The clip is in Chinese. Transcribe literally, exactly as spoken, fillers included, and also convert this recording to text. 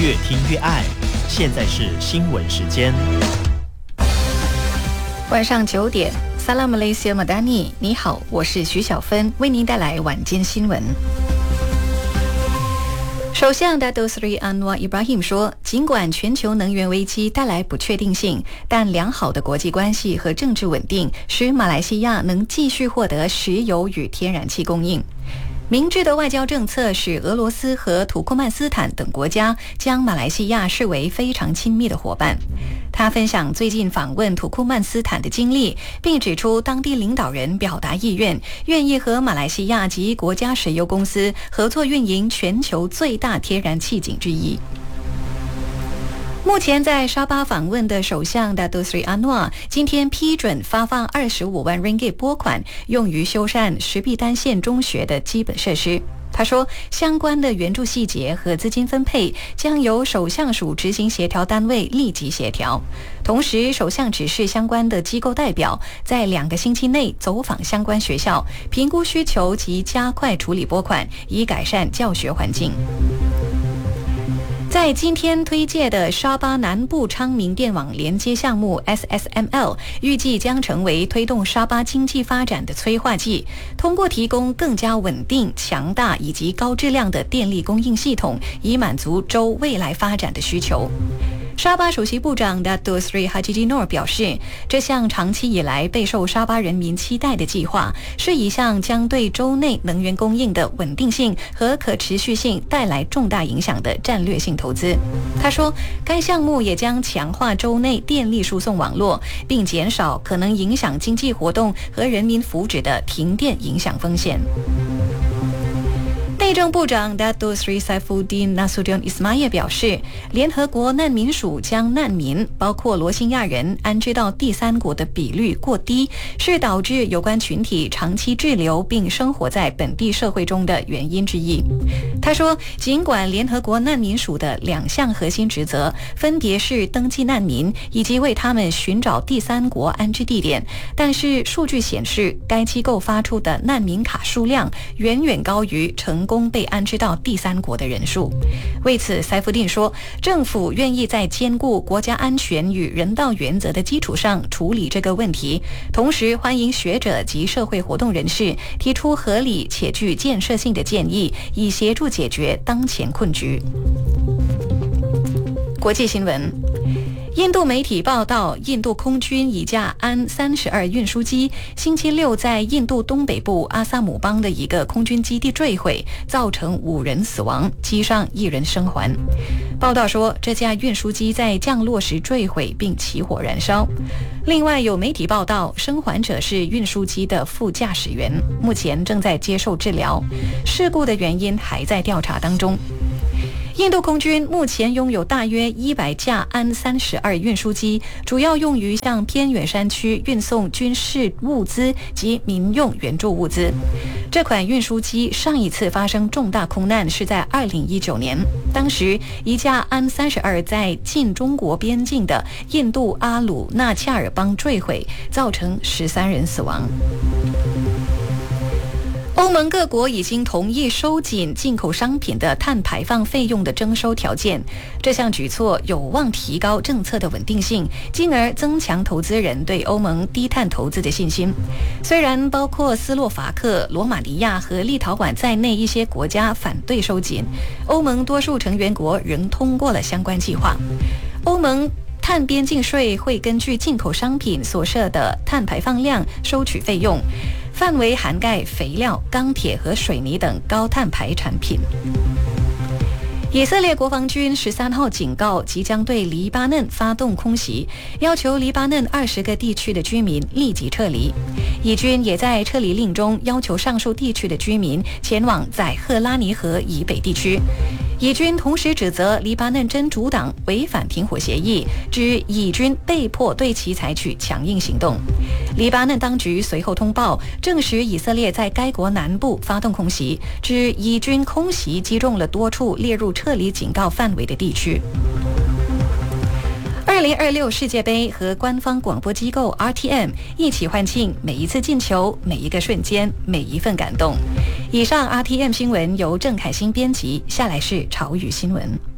越听越爱。现在是新闻时间。 晚上九点，萨拉马雷西亚马达尼，你好，我是徐小芬，为您带来晚间新闻。首相 Dato Sri Anwar Ibrahim 说，尽管全球能源危机带来不确定性，但良好的国际关系和政治稳定使马来西亚能继续获得石油与天然气供应。明智的外交政策使俄罗斯和土库曼斯坦等国家将马来西亚视为非常亲密的伙伴。他分享最近访问土库曼斯坦的经历，并指出当地领导人表达意愿，愿意和马来西亚及国家石油公司合作运营全球最大天然气井之一。目前在沙巴访问的首相 Dato Sri Anwar 今天批准发放二十五万 ringgit 拨款，用于修缮石壁丹县中学的基本设施。他说，相关的援助细节和资金分配将由首相署执行协调单位立即协调。同时，首相指示相关的机构代表在两个星期内走访相关学校，评估需求及加快处理拨款，以改善教学环境。在今天推介的沙巴南部昌明电网连接项目 S S M L 预计将成为推动沙巴经济发展的催化剂，通过提供更加稳定、强大以及高质量的电力供应系统，以满足州未来发展的需求。沙巴首席部长 Dato Sri Haji Noor 表示，这项长期以来备受沙巴人民期待的计划，是一项将对州内能源供应的稳定性和可持续性带来重大影响的战略性投资。他说，该项目也将强化州内电力输送网络，并减少可能影响经济活动和人民福祉的停电影响风险。内政部长 Dato Sri Saifuddin Nasution Ismail 表示，联合国难民署将难民，包括罗兴亚人，安置到第三国的比率过低，是导致有关群体长期滞留并生活在本地社会中的原因之一。他说，尽管联合国难民署的两项核心职责分别是登记难民以及为他们寻找第三国安置地点，但是数据显示，该机构发出的难民卡数量远远高于成功被安置到第三国的人数。为此，塞夫丁说，政府愿意在兼顾国家安全与人道原则的基础上处理这个问题，同时欢迎学者及社会活动人士提出合理且具建设性的建议，以协助解决当前困局。国际新闻，印度媒体报道，印度空军一架安三十二运输机星期六在印度东北部阿萨姆邦的一个空军基地坠毁，造成五人死亡，机上一人生还。报道说，这架运输机在降落时坠毁并起火燃烧。另外有媒体报道，生还者是运输机的副驾驶员，目前正在接受治疗，事故的原因还在调查当中。印度空军目前拥有大约一百架安三十二运输机，主要用于向偏远山区运送军事物资及民用援助物资。这款运输机上一次发生重大空难是在二零一九年，当时一架安三十二在近中国边境的印度阿鲁纳恰尔邦坠毁，造成十三人死亡。欧盟各国已经同意收紧进口商品的碳排放费用的征收条件，这项举措有望提高政策的稳定性，进而增强投资人对欧盟低碳投资的信心。虽然包括斯洛伐克、罗马尼亚和立陶宛在内一些国家反对收紧，欧盟多数成员国仍通过了相关计划。欧盟碳边境税会根据进口商品所设的碳排放量收取费用，范围涵盖肥料、钢铁和水泥等高碳排产品。以色列国防军十三号警告，即将对黎巴嫩发动空袭，要求黎巴嫩二十个地区的居民立即撤离。以军也在撤离令中要求上述地区的居民前往在赫拉尼河以北地区。以军同时指责黎巴嫩真主党违反停火协议，指以军被迫对其采取强硬行动。黎巴嫩当局随后通报，证实以色列在该国南部发动空袭，指以军空袭击中了多处列入撤离警告范围的地区。二零二六世界杯和官方广播机构 R T M 一起欢庆每一次进球、每一个瞬间、每一份感动。以上 R T M 新闻由郑凯欣编辑，下来是潮语新闻。